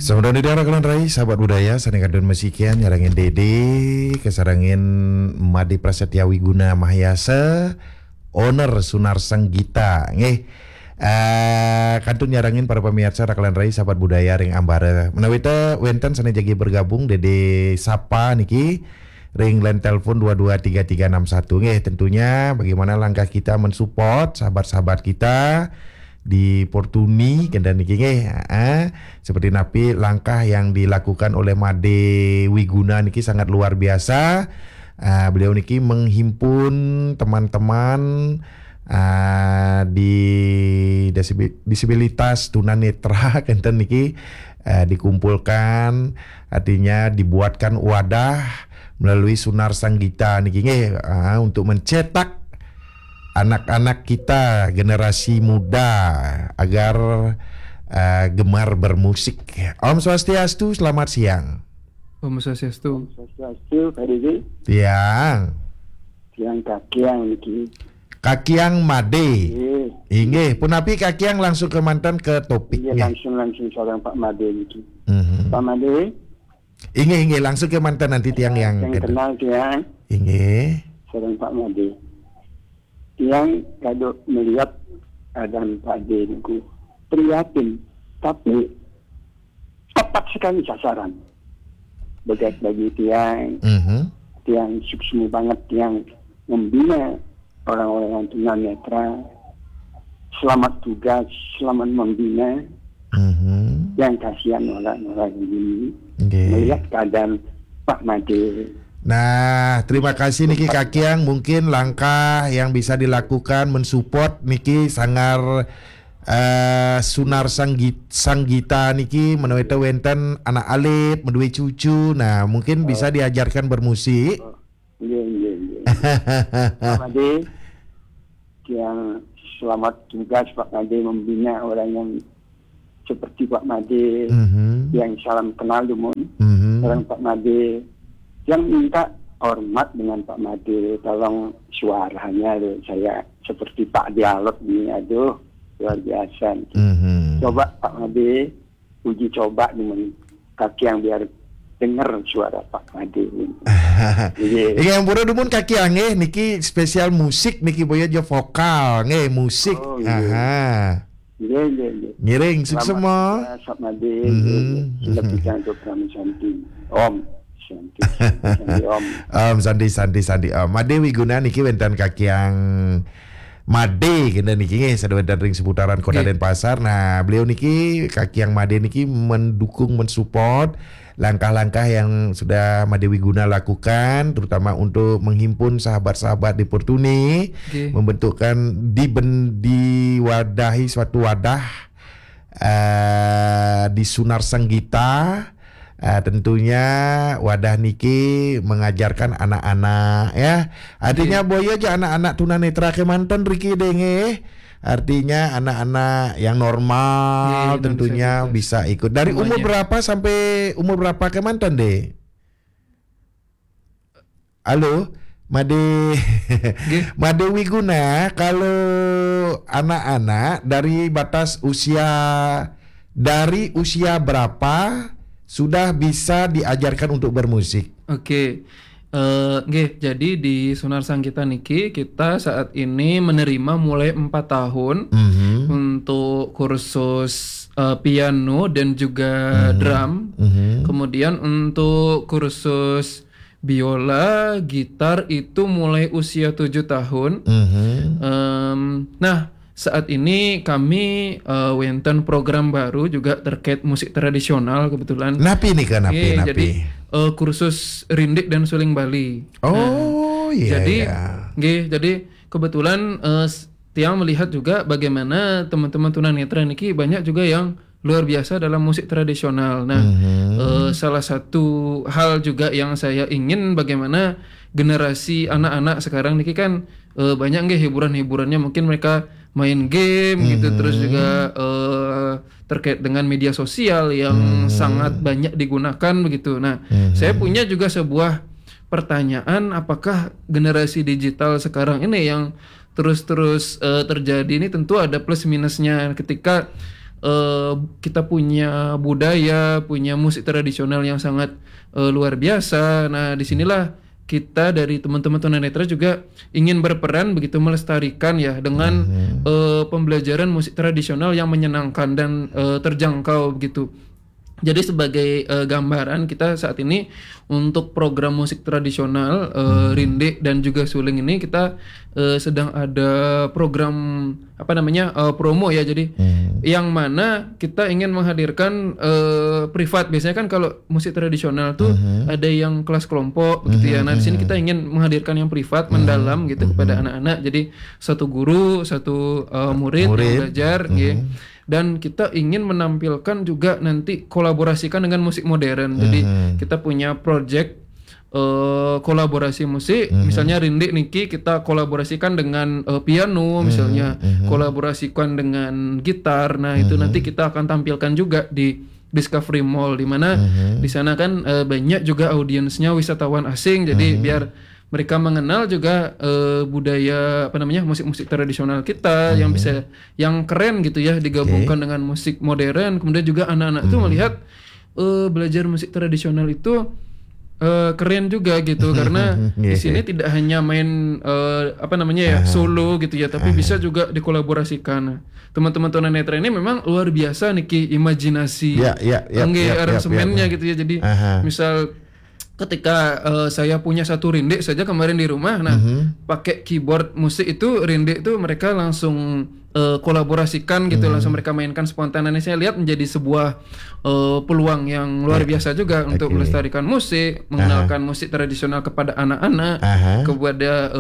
Saudara di daerah Kalan Rai, sahabat budaya, saningkadun mesikian, nyarangin Dede, kesarangin Madi Prasetya Wiguna Mahayasa, owner Sunar Sanggita. Kantun nyarangin para pemirsa Rakalan Rai, sahabat budaya ring ambara. Menawita wenten sana jagi bergabung Dede Sapa niki ring line telepon 223361. Tentunya bagaimana langkah kita mensupport sahabat-sahabat kita di Portuni dan niki seperti napi langkah yang dilakukan oleh Made Wiguna niki sangat luar biasa. Beliau niki menghimpun teman-teman di disabilitas tunanetra kenten niki dikumpulkan, artinya dibuatkan wadah melalui Sunar Sanggita niki untuk mencetak anak-anak kita, generasi muda agar gemar bermusik. Om Swastiastu, selamat siang. Om Swastiastu. Swastiastu, Pak Dede. Tiang Kakiang niki. Kakiang Made. Inggih, punapi Kakiang langsung ke mantan ke topiknya. Langsung seorang Pak Made niki. Pak Made. Inggih, langsung ke mantan nanti tiang yang kenal tiang. Inggih. Seorang Pak Made. Yang kado melihat keadaan Pak D niku prihatin, tapi tepat sekali sasaran. Bagi tiang, tiang sukses banget, tiang membina orang-orang yang tunanetra, selamat tugas, selamat membina, yang kasihan orang-orang ini melihat keadaan Pak Made. Nah, terima kasih niki Kakiang, mungkin langkah yang bisa dilakukan mensupport niki sangar Sunar Sanggita niki menaweta wenten anak alit, menduwe cucu. Nah, mungkin bisa diajarkan bermusik. Iya. Pak Made, yang selamat tugas Pak Made membina orang yang seperti Pak Made, yang salam kenal dumun, orang Pak Made. Yang minta hormat dengan Pak Made, tolong suaranya saya seperti Pak Dialog ini, aduh luar biasa. Coba Pak Made uji coba dengan kaki yang biar dengar suara Pak Made ini. Yang pura dumun kaki ange niki spesial musik niki boya jo vokal musik. Iya. Ngiring semua. Pak Made lebih cantik kami santi. Om Sandi Om Made Wiguna niki wenten kaki yang Made kena niki sadawenten ring seputaran Kota Denpasar. Nah, beliau niki kaki yang Made niki mendukung, mensupport langkah-langkah yang sudah Made Wiguna lakukan, terutama untuk menghimpun sahabat-sahabat di Portuni, membentukkan diwadahi suatu wadah di Sunar Sanggita. Tentunya wadah niki mengajarkan anak-anak ya. Artinya boyo aja anak-anak tunanetra kemanten Riki denge. Artinya anak-anak yang normal tentunya bisa ikut. Dari umur berapa sampai umur berapa kemanten deh? Halo, Made Made Wiguna, kalau anak-anak dari batas usia berapa sudah bisa diajarkan untuk bermusik? Oke. Jadi di Sunar Sanggita niki kita saat ini menerima mulai 4 tahun untuk kursus piano dan juga drum. Kemudian untuk kursus biola, gitar itu mulai usia 7 tahun. Nah, saat ini kami wenten program baru juga terkait musik tradisional kebetulan. Napi nih kan napi. Jadi kursus rindik dan suling Bali. Jadi kebetulan Tiang melihat juga bagaimana teman-teman tunanetra niki banyak juga yang luar biasa dalam musik tradisional. Nah, salah satu hal juga yang saya ingin bagaimana generasi anak-anak sekarang niki kan banyak hiburan-hiburannya, mungkin mereka main game gitu, terus juga terkait dengan media sosial yang sangat banyak digunakan begitu. Nah, saya punya juga sebuah pertanyaan, apakah generasi digital sekarang ini yang terus terjadi ini tentu ada plus minusnya ketika kita punya budaya, punya musik tradisional yang sangat luar biasa. Nah, disinilah kita dari teman-teman tunanetra juga ingin berperan begitu melestarikan ya dengan pembelajaran musik tradisional yang menyenangkan dan terjangkau begitu. Jadi sebagai gambaran kita saat ini untuk program musik tradisional Rinde dan juga Suling ini kita sedang ada program promo ya. Jadi yang mana kita ingin menghadirkan privat. Biasanya kan kalau musik tradisional tuh ada yang kelas kelompok gitu ya. Nah, di sini kita ingin menghadirkan yang privat mendalam gitu kepada anak-anak. Jadi satu guru, satu murid yang belajar gitu. Dan kita ingin menampilkan juga nanti kolaborasikan dengan musik modern. Jadi kita punya project kolaborasi musik, misalnya Rinde Niki kita kolaborasikan dengan piano, misalnya kolaborasikan dengan gitar. Nah, itu nanti kita akan tampilkan juga di Discovery Mall, di mana di sana kan banyak juga audiensnya wisatawan asing. Jadi biar mereka mengenal juga budaya musik-musik tradisional kita yang keren gitu ya, digabungkan dengan musik modern. Kemudian juga anak-anak itu melihat belajar musik tradisional itu keren juga gitu karena di sini tidak hanya main solo gitu ya, tapi bisa juga dikolaborasikan. Teman-teman tunanetra ini memang luar biasa niki imajinasi aransemennya gitu ya. Jadi misal ketika saya punya satu Rinde saja kemarin di rumah, nah pakai keyboard musik itu Rinde itu mereka langsung kolaborasikan gitu, langsung mereka mainkan spontan. Dan saya lihat menjadi sebuah peluang yang luar biasa juga untuk melestarikan musik, mengenalkan musik tradisional kepada anak-anak, kepada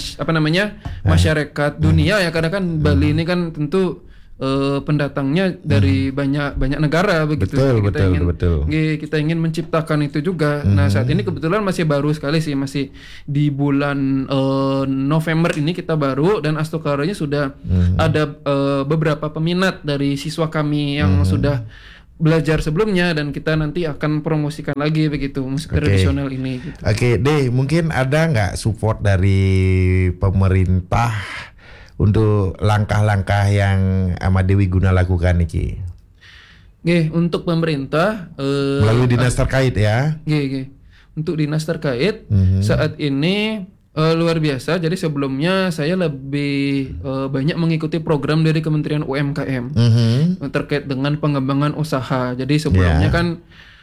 masyarakat dunia ya. Karena kan Bali ini kan tentu pendatangnya dari banyak negara begitu. Kita ingin menciptakan itu juga. Nah, saat ini kebetulan masih baru sekali sih, masih di bulan November ini kita baru, dan Astokaranya sudah ada beberapa peminat dari siswa kami yang sudah belajar sebelumnya, dan kita nanti akan promosikan lagi begitu musik tradisional ini gitu. Deh, mungkin ada nggak support dari pemerintah untuk langkah-langkah yang Ahmad Dewi Guna lakukan niki? Untuk pemerintah melalui dinas terkait ya. Untuk dinas terkait saat ini luar biasa. Jadi sebelumnya saya lebih banyak mengikuti program dari Kementerian UMKM terkait dengan pengembangan usaha. Jadi sebelumnya kan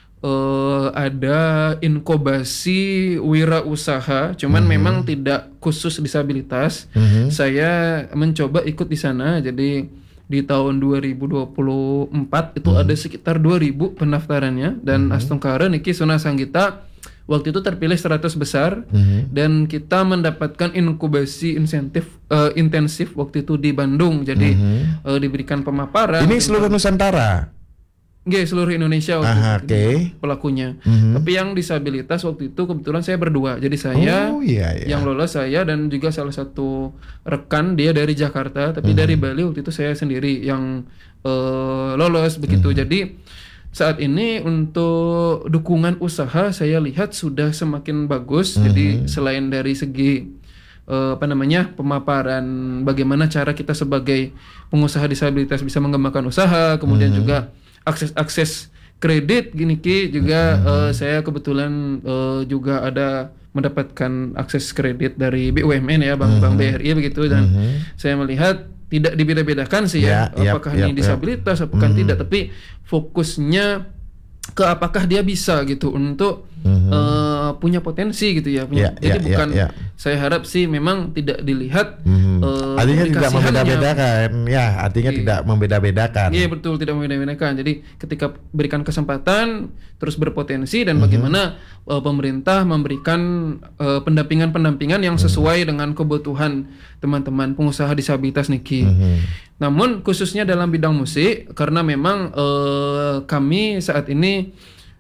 ada inkubasi wirausaha, cuman memang tidak khusus disabilitas. Saya mencoba ikut di sana. Jadi di tahun 2024 itu ada sekitar 2000 pendaftarannya, dan Astungkara niki Suna Sanggita waktu itu terpilih 100 besar, dan kita mendapatkan inkubasi intensif waktu itu di Bandung. Jadi diberikan pemaparan. Ini seluruh Nusantara? Seluruh Indonesia waktu itu pelakunya. Tapi yang disabilitas waktu itu kebetulan saya berdua. Jadi saya yang lolos, saya dan juga salah satu rekan dia dari Jakarta, tapi dari Bali waktu itu saya sendiri yang lolos begitu. Jadi saat ini untuk dukungan usaha saya lihat sudah semakin bagus. Jadi selain dari segi pemaparan bagaimana cara kita sebagai pengusaha disabilitas bisa mengembangkan usaha, kemudian juga akses kredit gini juga saya kebetulan juga ada mendapatkan akses kredit dari BUMN ya, Bank BRI begitu, dan saya melihat tidak dibeda-bedakan sih apakah ini disabilitas apakah tidak, tapi fokusnya ke apakah dia bisa gitu untuk punya potensi gitu ya. Jadi bukan saya harap sih memang tidak dilihat artinya tidak membeda-bedakan artinya tidak membeda-bedakan. Betul, tidak membeda-bedakan. Jadi ketika berikan kesempatan terus berpotensi, dan bagaimana pemerintah memberikan pendampingan yang sesuai dengan kebutuhan teman-teman pengusaha disabilitas niki. Namun khususnya dalam bidang musik, karena memang kami saat ini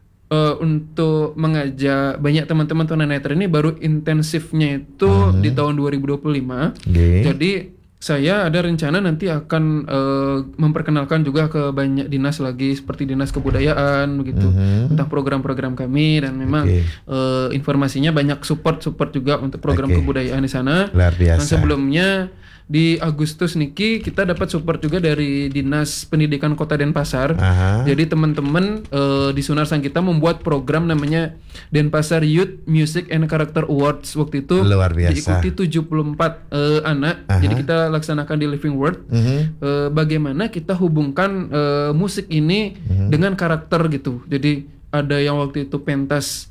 untuk mengajak banyak teman-teman tunanetra ini baru intensifnya itu di tahun 2025. Jadi saya ada rencana nanti akan memperkenalkan juga ke banyak dinas lagi, seperti dinas kebudayaan begitu, tentang program-program kami, dan memang informasinya banyak support juga untuk program kebudayaan di sana. Luar biasa. Dan sebelumnya di Agustus niki kita dapat support juga dari Dinas Pendidikan Kota Denpasar. Jadi teman-teman di Sunar Sanggita membuat program namanya Denpasar Youth Music and Character Awards. Waktu itu Luar biasa. diikuti 74 anak. Jadi kita laksanakan di Living World. Bagaimana kita hubungkan musik ini dengan karakter gitu. Jadi ada yang waktu itu pentas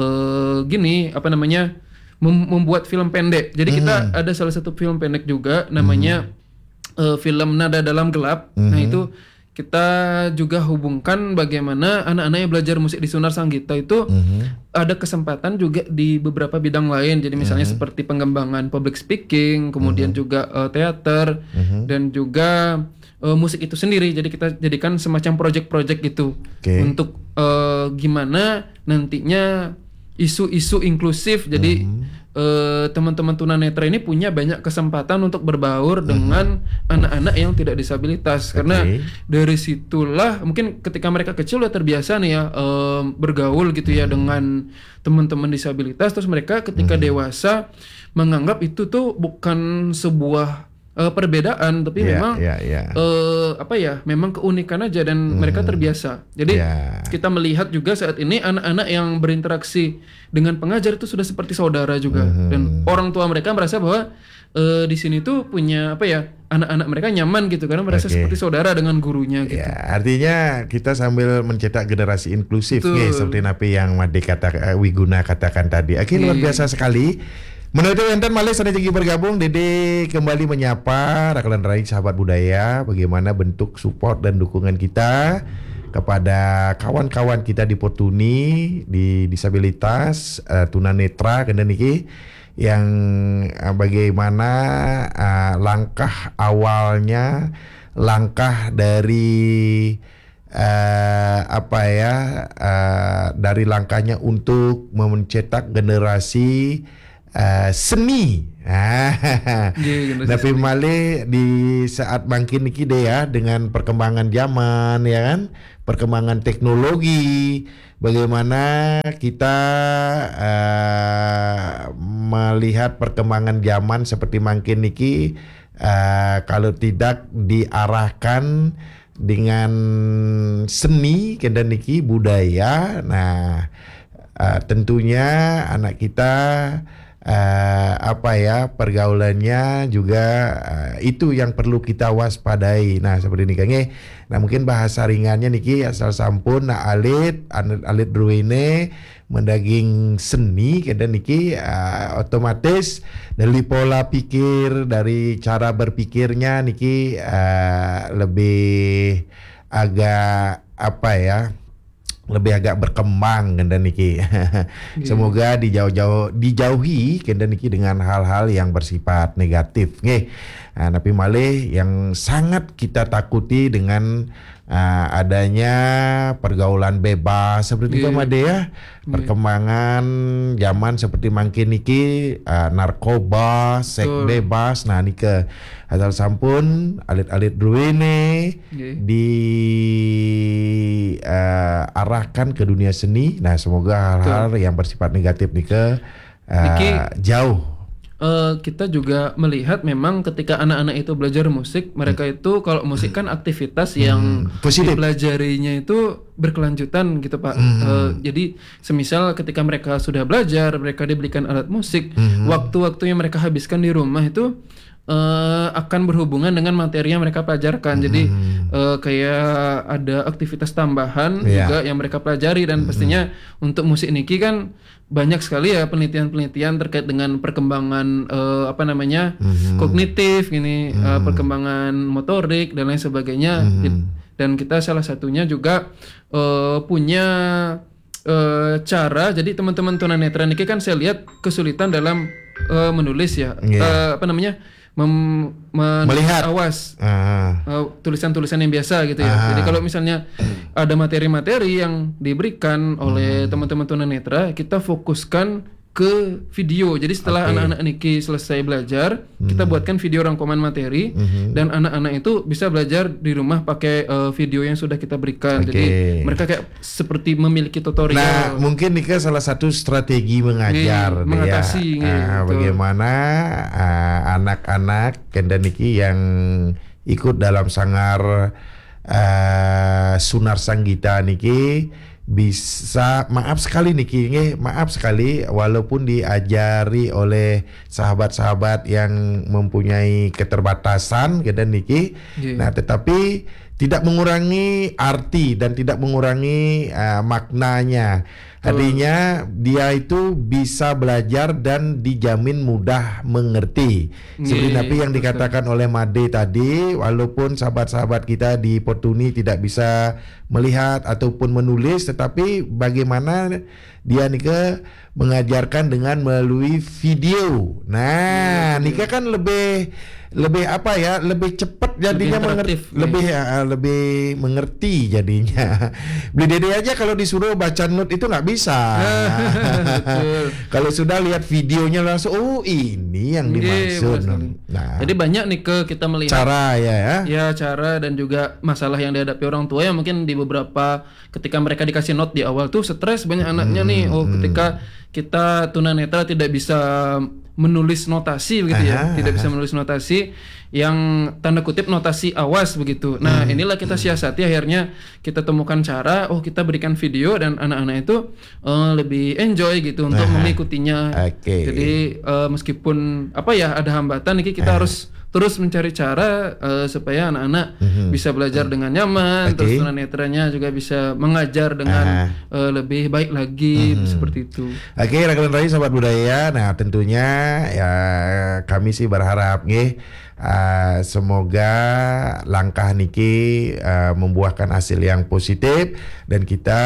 membuat film pendek. Jadi kita ada salah satu film pendek juga namanya film Nada Dalam Gelap. Nah itu kita juga hubungkan bagaimana anak-anak yang belajar musik di Sunar Sanggita itu ada kesempatan juga di beberapa bidang lain. Jadi misalnya seperti pengembangan public speaking, kemudian juga teater dan juga musik itu sendiri. Jadi kita jadikan semacam project-project gitu untuk gimana nantinya isu-isu inklusif. Jadi teman-teman tunanetra ini punya banyak kesempatan untuk berbaur dengan anak-anak yang tidak disabilitas. Karena dari situlah mungkin ketika mereka kecil udah terbiasa nih ya bergaul gitu ya dengan teman-teman disabilitas. Terus mereka ketika dewasa menganggap itu tuh bukan sebuah perbedaan, tapi memang memang keunikan aja dan mereka terbiasa. Jadi kita melihat juga saat ini anak-anak yang berinteraksi dengan pengajar itu sudah seperti saudara juga, dan orang tua mereka merasa bahwa di sini tuh punya anak-anak mereka nyaman gitu karena merasa seperti saudara dengan gurunya gitu. Artinya kita sambil mencetak generasi inklusif seperti napi yang Made Wiguna katakan tadi. Luar biasa sekali. Menurut Wenten Malik sudah jadi bergabung, Dede kembali menyapa Raklan Rai sahabat budaya bagaimana bentuk support dan dukungan kita kepada kawan-kawan kita di Portuni, di disabilitas, tunanetra kendang niki yang bagaimana langkah awalnya, langkah dari dari langkahnya untuk mencetak generasi seni. Tapi Male di saat makin niki deh ya dengan perkembangan zaman ya kan, perkembangan teknologi, bagaimana kita melihat perkembangan zaman seperti makin niki kalau tidak diarahkan dengan seni kendang niki budaya, nah tentunya anak kita pergaulannya juga itu yang perlu kita waspadai. Nah seperti ini Kang. Nah mungkin bahasa ringannya niki asal sampun alit druine mendaging seni kedang niki otomatis dari pola pikir, dari cara berpikirnya niki lebih agak lebih agak berkembang kendang niki. Semoga dijauhi kendang niki dengan hal-hal yang bersifat negatif nggih. Tapi malih yang sangat kita takuti dengan adanya pergaulan bebas seperti itu Made ya. Perkembangan zaman seperti makin niki narkoba, seks bebas. Nah niki asal sampun alit-alit druine diarahkan ke dunia seni. Nah semoga hal-hal yang bersifat negatif niki jauh. Kita juga melihat memang ketika anak-anak itu belajar musik, mereka itu kalau musik kan aktivitas yang dipelajarinya itu berkelanjutan gitu Pak. Jadi semisal ketika mereka sudah belajar, mereka diberikan alat musik, waktu-waktu yang mereka habiskan di rumah itu akan berhubungan dengan materi yang mereka pelajarkan. Jadi kayak ada aktivitas tambahan juga yang mereka pelajari, dan pastinya untuk musik niki kan banyak sekali ya penelitian-penelitian terkait dengan perkembangan kognitif gini, perkembangan motorik dan lain sebagainya. Dan kita salah satunya juga punya cara. Jadi teman-teman tunanetra niki kan saya lihat kesulitan dalam menulis ya, melihat awas tulisan-tulisan yang biasa gitu ya. Jadi kalau misalnya ada materi-materi yang diberikan oleh teman-teman tunanetra, kita fokuskan ke video. Jadi setelah anak-anak niki selesai belajar, kita buatkan video rangkuman materi dan anak-anak itu bisa belajar di rumah pakai video yang sudah kita berikan. Jadi mereka kayak seperti memiliki tutorial. Nah, mungkin ini salah satu strategi mengajar mengatasi bagaimana anak-anak kenda niki yang ikut dalam sangar Sunar Sanggita niki bisa maaf sekali walaupun diajari oleh sahabat-sahabat yang mempunyai keterbatasan dan niki nah tetapi tidak mengurangi arti dan tidak mengurangi maknanya. Artinya dia itu bisa belajar dan dijamin mudah mengerti. Seperti Nabi yang dikatakan oleh Made tadi, walaupun sahabat-sahabat kita di Portuni tidak bisa melihat ataupun menulis, tetapi bagaimana dia nika mengajarkan dengan melalui video. Nah, nika kan lebih apa ya, lebih cepat jadinya lebih mengerti jadinya. Beli Dede aja kalau disuruh baca note itu nggak bisa. Kalau sudah lihat videonya langsung ini yang dimaksud. Nah, jadi banyak nih kita melihat cara cara dan juga masalah yang dihadapi orang tua yang mungkin di beberapa ketika mereka dikasih note di awal tuh stres banyak anaknya nih. Ketika kita tunanetra tidak bisa menulis notasi begitu tidak bisa menulis notasi yang tanda kutip notasi awas begitu. Nah, inilah kita siasati, akhirnya kita temukan cara kita berikan video dan anak-anak itu lebih enjoy gitu untuk mengikutinya. Jadi meskipun ada hambatan ini kita harus terus mencari cara supaya anak-anak bisa belajar dengan nyaman, terus tunanetranya juga bisa mengajar dengan lebih baik lagi seperti itu. Raglan Rai sahabat budaya. Nah, tentunya ya kami sih berharap semoga langkah niki membuahkan hasil yang positif dan kita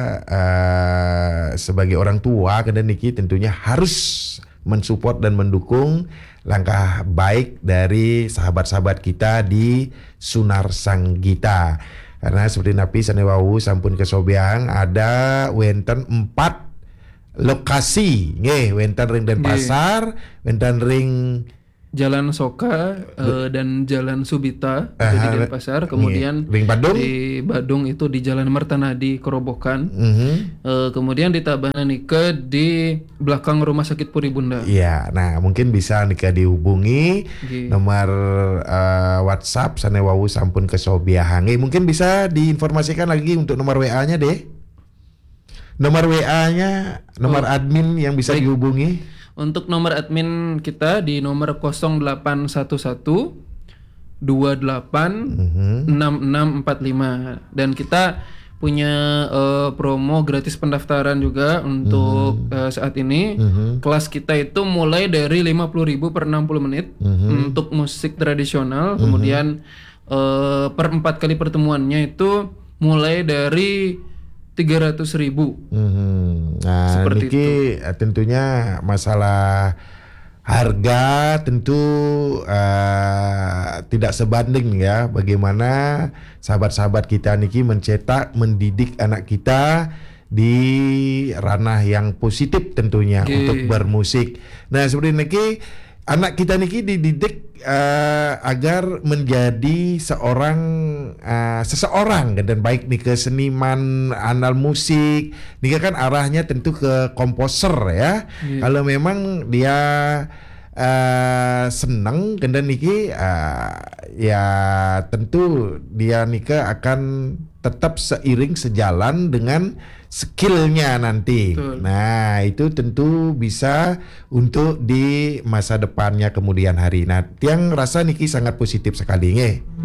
sebagai orang tua dan niki tentunya harus mensupport dan mendukung langkah baik dari sahabat-sahabat kita di Sunar Sanggita. Karena seperti Napi Sanewau sampun kesobiang ada wenten 4 lokasi wenten ring Denpasar, wenten ring Jalan Soka dan Jalan Subita itu di Denpasar, kemudian ring Badung. Di Badung itu di Jalan Martanadi Kerobokan, kemudian di Tabanan di belakang Rumah Sakit Puribunda. Iya, nah mungkin bisa dihubungi nomor WhatsApp Sanewau sampun kesobiahang. Mungkin bisa diinformasikan lagi untuk nomor WA-nya deh. Nomor WA-nya, nomor admin yang bisa dihubungi. Untuk nomor admin kita di nomor 0811 28 6645 dan kita punya promo gratis pendaftaran juga untuk saat ini. Kelas kita itu mulai dari 50.000 per 60 menit untuk musik tradisional, kemudian per 4 kali pertemuannya itu mulai dari 300.000. Nah, seperti niki itu. Tentunya masalah harga tentu tidak sebanding ya. Bagaimana sahabat-sahabat kita niki mendidik anak kita di ranah yang positif tentunya untuk bermusik. Nah, seperti niki anak kita niki dididik agar menjadi seseorang dan baik nih ke seniman andal musik. Nih kan arahnya tentu ke komposer ya. Kalau memang dia senang dan niki ya tentu dia nika akan tetap seiring sejalan dengan skillnya nanti. Betul. Nah, itu tentu bisa untuk di masa depannya kemudian hari. Nah, tiang rasa niki sangat positif sekali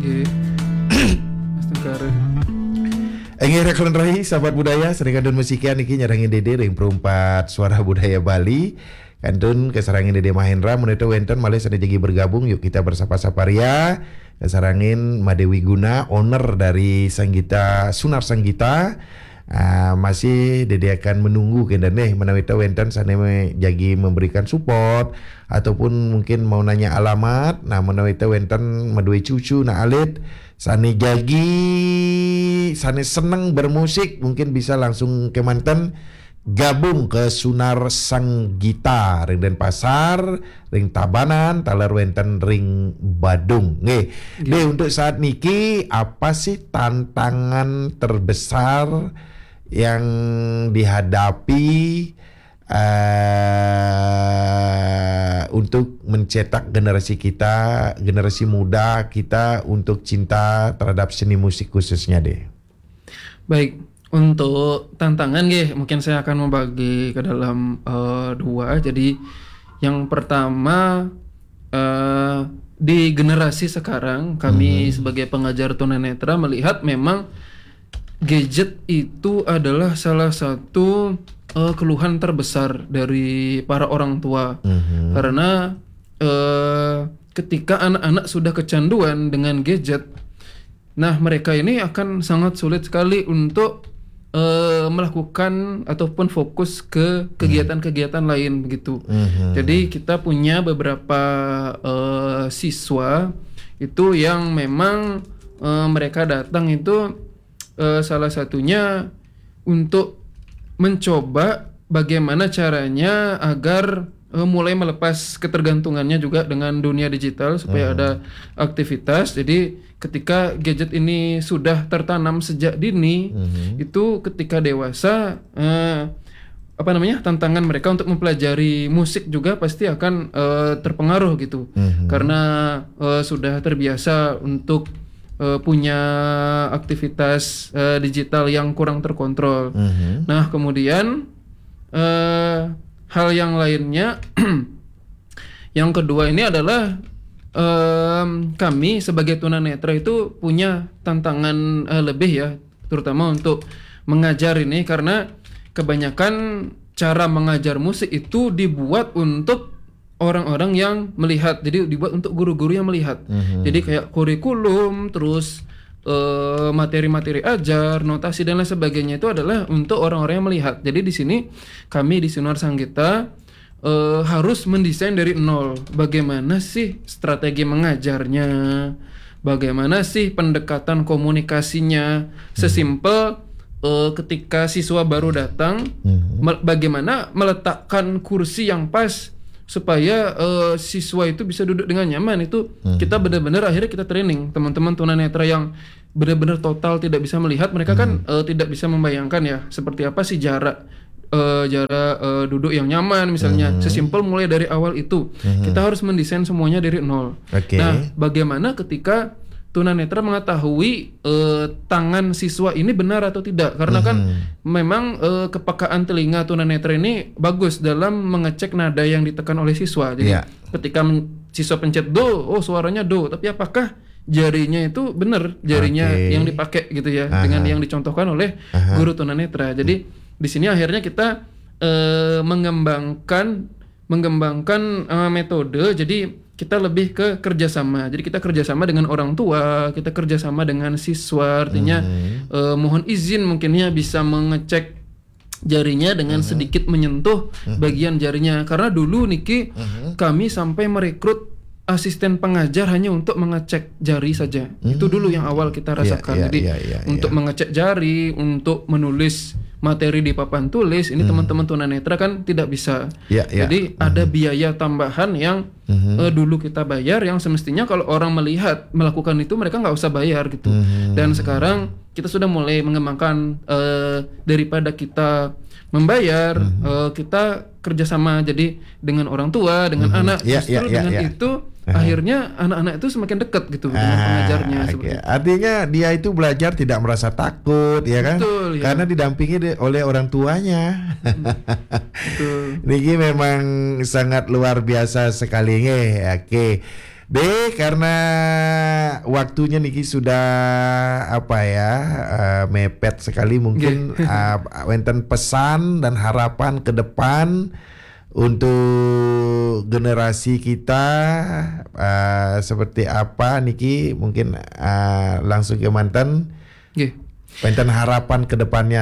Raglan Rai sahabat budaya serikadun musikian niki nyerangin Dede ring perumpat suara budaya Bali. Kantun kesarangin Dede Mahendra meneto wenten malih sana jagi bergabung, yuk kita bersapa-sapa ria. Kesarangin Madewi Guna, owner dari Sanggita Sunar Sanggita. Masih Dede akan menunggu menawita wenten sana jagi memberikan support ataupun mungkin mau nanya alamat. Nah, menawita wenten madui cucu na alit sana jagi sana seneng bermusik, mungkin bisa langsung ke manten gabung ke Sunar Sanggita ring Denpasar, ring Tabanan, taler wenten ring Badung. Nggih. Deh, untuk saat niki apa sih tantangan terbesar yang dihadapi untuk mencetak generasi kita, generasi muda kita untuk cinta terhadap seni musik khususnya deh. Baik, untuk tantangan mungkin saya akan membagi ke dalam dua. Jadi yang pertama di generasi sekarang kami sebagai pengajar tunanetra melihat memang gadget itu adalah salah satu keluhan terbesar dari para orang tua. Karena ketika anak-anak sudah kecanduan dengan gadget, nah mereka ini akan sangat sulit sekali untuk melakukan ataupun fokus ke kegiatan-kegiatan lain begitu. Jadi kita punya beberapa siswa itu yang memang mereka datang itu salah satunya untuk mencoba bagaimana caranya agar mulai melepas ketergantungannya juga dengan dunia digital supaya ada aktivitas. Jadi ketika gadget ini sudah tertanam sejak dini, itu ketika dewasa tantangan mereka untuk mempelajari musik juga pasti akan terpengaruh gitu. Karena sudah terbiasa untuk punya aktivitas digital yang kurang terkontrol. Nah, kemudian hal yang lainnya yang kedua ini adalah kami sebagai tunanetra itu punya tantangan lebih ya, terutama untuk mengajar ini, karena kebanyakan cara mengajar musik itu dibuat untuk orang-orang yang melihat, jadi dibuat untuk guru-guru yang melihat. Jadi kayak kurikulum, terus materi-materi ajar, notasi dan lain sebagainya itu adalah untuk orang-orang yang melihat. Jadi di sini kami di Sunar Sanggita harus mendesain dari nol. Bagaimana sih strategi mengajarnya? Bagaimana sih pendekatan komunikasinya? Sesimpel ketika siswa baru datang, bagaimana meletakkan kursi yang pas supaya siswa itu bisa duduk dengan nyaman. Itu kita benar-benar akhirnya kita training teman-teman tunanetra yang benar-benar total tidak bisa melihat. Mereka kan tidak bisa membayangkan ya seperti apa sih jarak duduk yang nyaman misalnya. Sesimpel mulai dari awal itu kita harus mendesain semuanya dari nol. Nah, bagaimana ketika tunanetra mengetahui tangan siswa ini benar atau tidak, karena kan memang kepekaan telinga tunanetra ini bagus dalam mengecek nada yang ditekan oleh siswa. Jadi ketika siswa pencet do, oh suaranya do, tapi apakah jarinya itu benar jarinya yang dipakai gitu ya, dengan yang dicontohkan oleh guru tunanetra. Jadi di sini akhirnya kita mengembangkan metode. Jadi kita lebih ke kerjasama. Jadi kita kerjasama dengan orang tua, kita kerjasama dengan siswa. Artinya mohon izin mungkinnya bisa mengecek jarinya dengan sedikit menyentuh bagian jarinya. Karena dulu Niki kami sampai merekrut asisten pengajar hanya untuk mengecek jari saja. Itu dulu yang awal kita rasakan. Jadi untuk mengecek jari, untuk menulis materi di papan tulis, ini teman-teman tunanetra kan tidak bisa. Jadi ada biaya tambahan yang dulu kita bayar, yang semestinya kalau orang melakukan itu mereka nggak usah bayar gitu. Dan sekarang kita sudah mulai mengembangkan daripada kita membayar, kita kerjasama jadi dengan orang tua, dengan anak. Justru dengan itu akhirnya anak-anak itu semakin dekat gitu dengan pengajarnya. Artinya dia itu belajar tidak merasa takut, ya kan? Betul, karena didampingi oleh orang tuanya. Niki memang sangat luar biasa sekali nih. Karena waktunya Niki sudah mepet sekali, mungkin wenten pesan dan harapan ke depan untuk generasi kita seperti apa Niki, mungkin langsung ke mantan. Wenten harapan ke depannya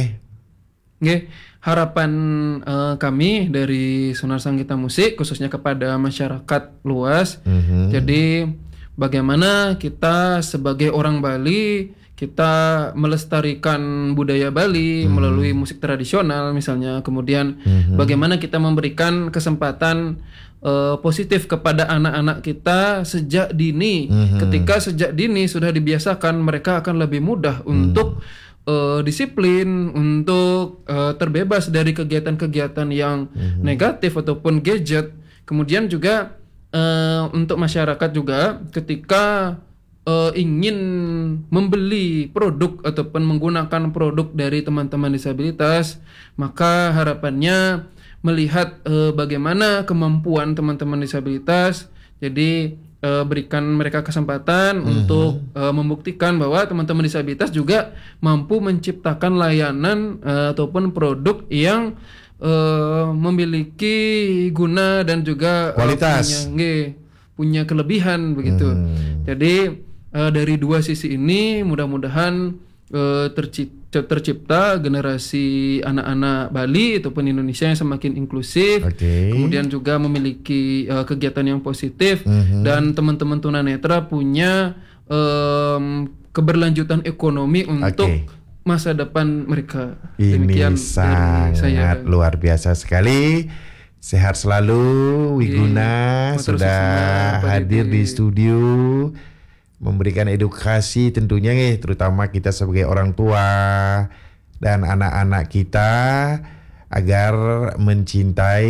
harapan kami dari Sunar Sanggita Musik khususnya kepada masyarakat luas. Jadi bagaimana kita sebagai orang Bali, kita melestarikan budaya Bali melalui musik tradisional misalnya, kemudian bagaimana kita memberikan kesempatan positif kepada anak-anak kita sejak dini. Ketika sejak dini sudah dibiasakan, mereka akan lebih mudah untuk disiplin, untuk terbebas dari kegiatan-kegiatan yang negatif ataupun gadget. Kemudian juga untuk masyarakat juga ketika ingin membeli produk ataupun menggunakan produk dari teman-teman disabilitas, maka harapannya melihat bagaimana kemampuan teman-teman disabilitas. Jadi berikan mereka kesempatan untuk membuktikan bahwa teman-teman disabilitas juga mampu menciptakan layanan ataupun produk yang memiliki guna dan juga kualitas, punya kelebihan begitu. Jadi dari dua sisi ini mudah-mudahan tercipta generasi anak-anak Bali ataupun Indonesia yang semakin inklusif, kemudian juga memiliki kegiatan yang positif, dan teman-teman tunanetra punya keberlanjutan ekonomi untuk masa depan mereka. Ini sangat luar biasa sekali. Sehat selalu Wiguna, sudah hadir di studio memberikan edukasi tentunya terutama kita sebagai orang tua dan anak-anak kita agar mencintai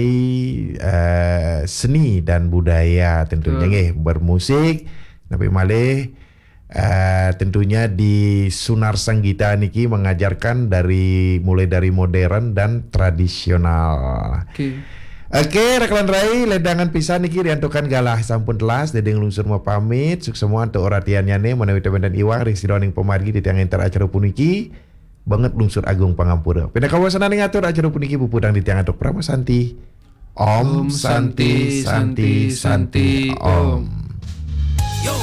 seni dan budaya tentunya bermusik tapi malih tentunya di Sunar Sanggita niki mengajarkan mulai dari modern dan tradisional. Oke, rekan Rai, ledangan pisan niki riantukan galah sampun telas dedeng lungsur mau pamit suk semua untuk oratiannya nih menawi dan iwang ring sironing pemargi di tiang enter acara puniki banget lungsur agung pangampura. Pindah kawasan ning atur acara puniki pupudang di tiang atuk Pramasanti. Om Santi Santi Santi Om.